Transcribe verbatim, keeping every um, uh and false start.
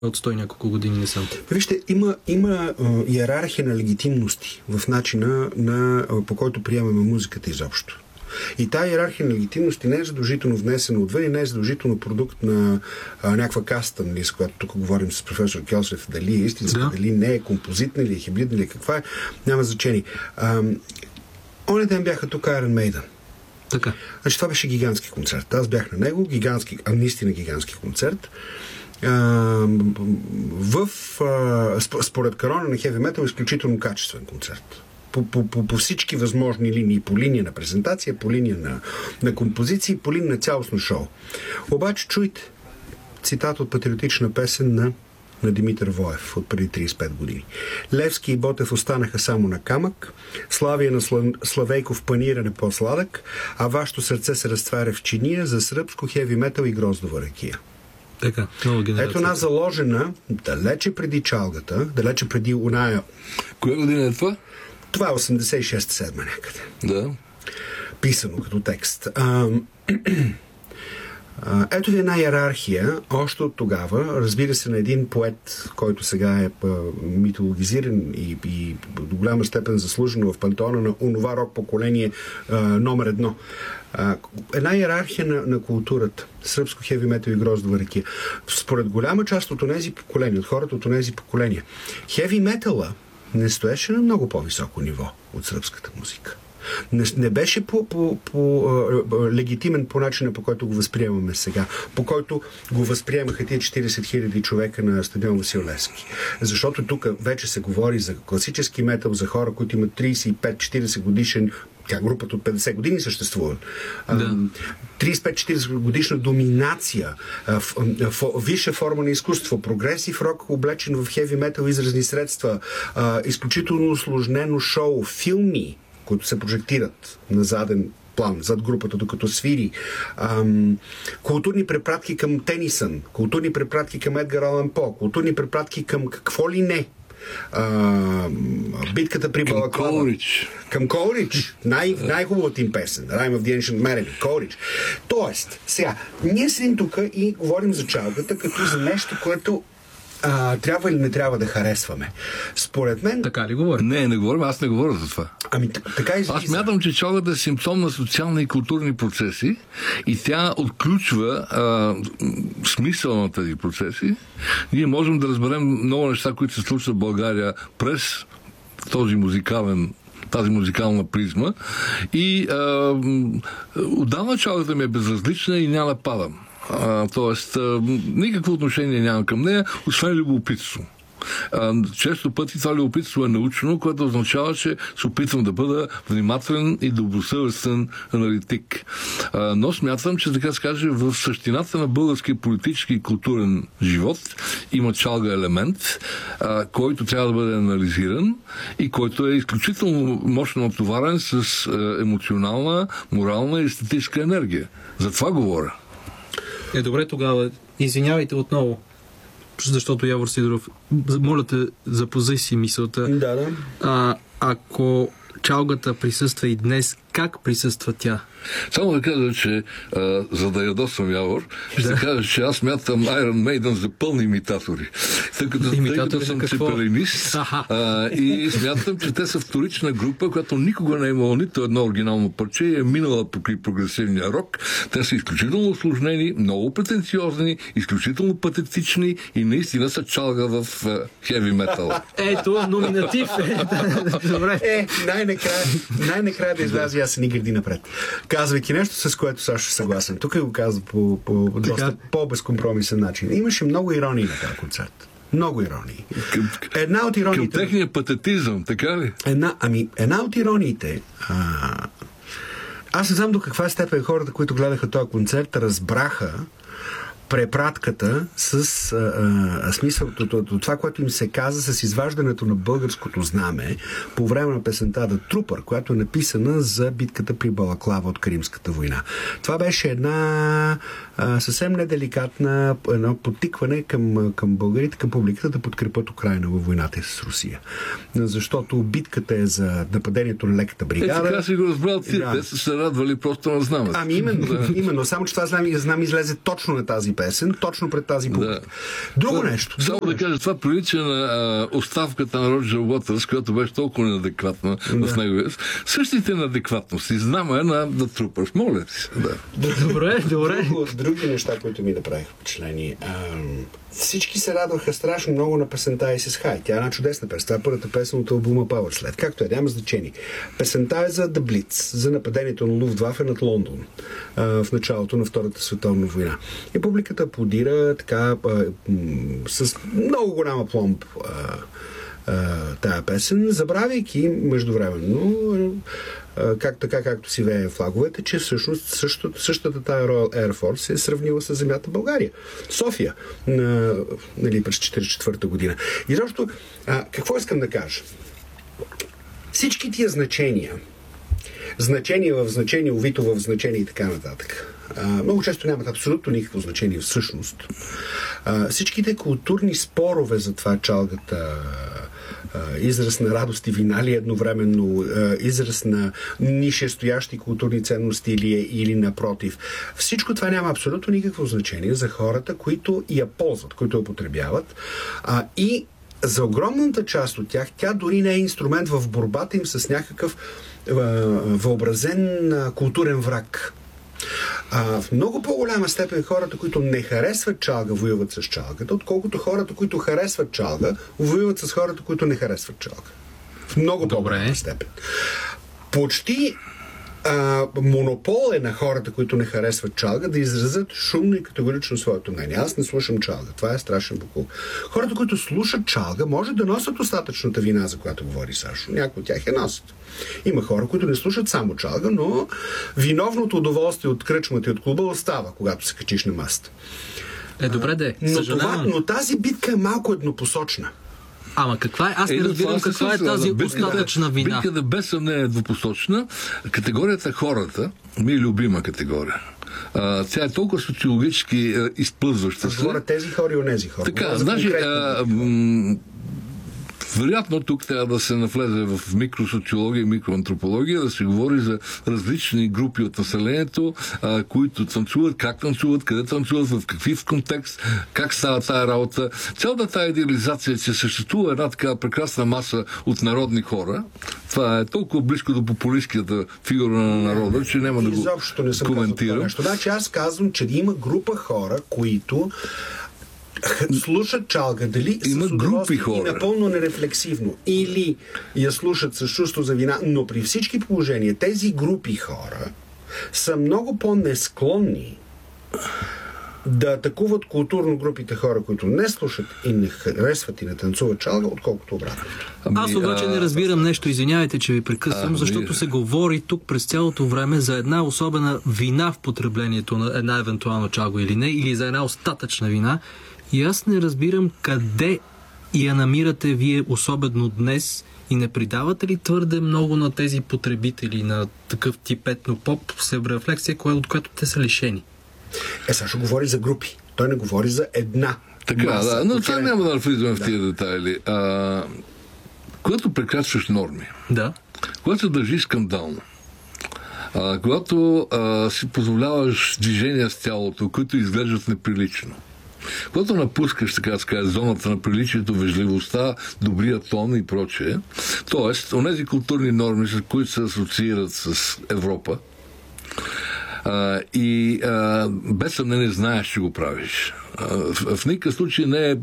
от сто и няколко години не съм. Вижте, има, има а, иерархия на легитимности в начина, на, а, по който приемаме музиката изобщо. И тази иерархия на легитимности не е задължително внесена отвън и не е задължително продукт на а, някаква каста, нали, с която тук говорим с професор Кьосев, дали е истинска, да. Дали не е композитна или е хибридна или каква е, няма значение. А, оня ден бяха тук Iron Maiden. Така. Значи това беше гигантски концерт. Аз бях на него, гигантски, а наистина гигантски концерт. Uh, в, uh, според канона на хеви метал, изключително качествен концерт. По, по, по, по всички възможни линии. По линия на презентация, по линия на, на композиции, по линия на цялостно шоу. Обаче чуйте цитат от патриотична песен на, на Димитър Воев от преди трийсет и пет години. Левски и Ботев останаха само на камък, Славия на Славейков панира не по-сладък, а вашето сърце се разтваря в чиния за сръбско хеви метал и гроздова ракия. Така, ето една заложена далече преди чалгата, далече преди оная... Коя година е това? Това е осемдесет и шеста седма някъде. Да. Писано като текст. А, а, ето ви една иерархия, още от тогава, разбира се, на един поет, който сега е митологизиран и, и до голяма степен заслужено в пантеона на онова рок поколение а, номер едно. А, една иерархия на, на културата. Сръбско хеви метал и гроздова ракия. Според голяма част от тези поколения, от хората от тези поколения, хеви метала не стоеше на много по-високо ниво от сръбската музика. Не, не беше по, по, по, а, легитимен по начина, по който го възприемаме сега. По който го възприемаха тия четирийсет хиляди човека на стадион Васил Левски. Защото тук вече се говори за класически метал, за хора, които имат трийсет и пет четирийсет годишен, тя групата от петдесет години съществува. Да. трийсет и пет четирийсет годишна доминация, висша форма на изкуство, прогресив рок, облечен в хеви метал, изразни средства, изключително усложнено шоу, филми, които се прожектират на заден план, зад групата, докато свири. Ам, културни препратки към Тенисън, културни препратки към Едгар Алан По, културни препратки към какво ли не. А, битката при Балаклава. Към Колрич. Към Колрич. Най- най-хубавата им песен. Rime of the Ancient Mariner. Колрич. Тоест, сега, ние седим тук и говорим за чалгата като за нещо, което А, трябва или не трябва да харесваме. Според мен... Така ли говорим? Не, не говорим, аз не говоря за това. Ами така излиза. Аз смятам, че чалгата е симптом на социални и културни процеси и тя отключва а, смисъл на тези процеси. Ние можем да разберем много неща, които се случват в България през този музикален тази музикална призма и а, отдавна чалгата ми е безразлична и няма да падам. А, тоест, а, никакво отношение няма към нея, освен любопитство. А, често пъти това любопитство е научно, което означава, че се опитвам да бъда внимателен и добросъвестен аналитик. А, но смятам, че така се каже, в същината на българския политически и културен живот има чалга елемент, а, който трябва да бъде анализиран и който е изключително мощно натоварен с а, емоционална, морална и естетическа енергия. За това говоря. Е, добре, тогава извинявайте отново, защото Явор Сидоров, моля те, запоздай си мисълта. Да, да. А, ако чалгата присъства и днес, как присъства тя? Само да кажа, че а, за да ядосвам Явор, ще да. кажа, че аз мятам Iron Maiden за пълни имитатори. Тъй като, тъй като съм цепелинист и смятам, че те са вторична група, която никога не е имала нито едно оригинално парче и е минала покрай прогресивния рок. Те са изключително усложнени, много претенциозни, изключително патетични и наистина са чалга в хеви метал. Ето, номинатив е. Добре. Е, най-накрая, най-накрая да изляза аз ни гради напред. Казвайки нещо, с което Сашо е съгласен. Тук го казва по, по доста по-безкомпромисен начин. Имаше много иронии на този концерт. Много иронии. Към, една от ирониите... Към техния патетизъм, така ли? Една, ами, една от ирониите... А, аз не знам до каква степен хората, които гледаха този концерт, разбраха препратката с а, а, смисълто, това, което им се каза с изваждането на българското знаме по време на песента The Trooper, която е написана за битката при Балаклава от Кримската война. Това беше една а, съвсем неделикатна едно подтикване към, към българите, към публиката да подкрепят Украйна във войната с Русия. Защото битката е за нападението на леката бригада. Е, така си го разбрал ти, да. Те са се радвали просто на знамето. Ами именно, именно. Само, че това знам, знам излезе точно на тази песен, точно пред тази публика. Да. Друго това, нещо. Само друго да кажа, това прилича на а, оставката на Роджер Уотърс, която беше толкова неадекватна да. в него. Същите неадекватности. Знама е на да трупаш. Моля си. Да. Добре, добре. Друго, други неща, които ми направиха впечатление. А, всички се радваха страшно много на песента I Says Hi. Тя е една чудесна песен. Това е първата песен от албума Power Sled. Както е, няма значение. Песента е за The Blitz, за нападението на Луфтвафе над Лондон а, в началото на Втората световна война. И публиката аплодира така а, м- с много голяма пломб а, а, тая песен, забравяйки междувременно как така, както си вее флаговете, че всъщност същата, същата тая Royal Air Force се е сравнила с земята България. София, на, нали, през четиридесет и четвърта година. И защото, а, какво искам да кажа? Всички тия значения, значение в значение, увито в значение и така нататък, а, много често нямат абсолютно никакво значение всъщност. А, всичките културни спорове за това чалгата израз на радост и вина ли едновременно, израз на нишестоящи културни ценности или, или напротив. Всичко това няма абсолютно никакво значение за хората, които я ползват, които я употребяват. А, и за огромната част от тях тя дори не е инструмент в борбата им с някакъв а, въобразен а, културен враг. А, в много по-голяма степен хората, които не харесват чалга, воюват с чалгата, отколкото хората, които харесват чалга, воюват с хората, които не харесват чалга. В много по-голяма степен. Почти а, монопол е на хората, които не харесват чалга, да изразят шумно и категорично своето мнение. Аз не слушам чалга. Това е страшен букул. Хората, които слушат чалга, може да носят остатъчната вина, за която говори Сашо. Някои от тях я носят. Има хора, които не слушат само чалга, но виновното удоволствие от кръчмата и от клуба остава, когато се качиш на маст. Е, добре де. Но, това, но тази битка е малко еднопосочна. Ама каква е? Аз не е, разбирам каква е тази остатъчна вина. Битката без съмнение е двупосочна. Категорията хората ми е любима категория. А, тя е толкова социологически а, изпълзваща се. Говоря тези хора и онези хора. Така, значи, а, м- вероятно тук трябва да се навлезе в микросоциология и микроантропология, да се говори за различни групи от населението, а, които танцуват, как танцуват, къде танцуват, в какви в контекст, как става тая работа. Цялата тая идеализация, че съществува една така прекрасна маса от народни хора, това е толкова близко до популистската фигура на народа, че няма да го коментирам. Значи аз казвам, че има група хора, които слушат чалга, дали има с групи хора и напълно нерефлексивно, или я слушат с чувство за вина, но при всички положения тези групи хора са много по-несклонни да атакуват културно групите хора, които не слушат и не харесват и не танцуват чалга, отколкото обратно. Ами, Аз обаче не разбирам нещо, извинявайте, че ви прекъсвам, защото се говори тук през цялото време за една особена вина в потреблението на една евентуална чалга или не, или за една остатъчна вина. И аз не разбирам къде я намирате вие особено днес и не придавате ли твърде много на тези потребители на такъв тип етнопоп себерефлексия, от която те са лишени? Е, Сашо говори за групи. Той не говори за една. Така, маса, да, но това е... няма да влизаме да. в тия детайли. А, когато прекрачваш норми, да. когато държиш скандално, а, когато а, си позволяваш движения с тялото, които изглеждат неприлично, когато напускаш, така да скажа, зоната на приличието, вежливостта, добрия тон и прочее, т.е. онези културни норми, с които се асоциират с Европа, а, и а, без съмнение знаеш, че го правиш. А, в, в никакъв случай не е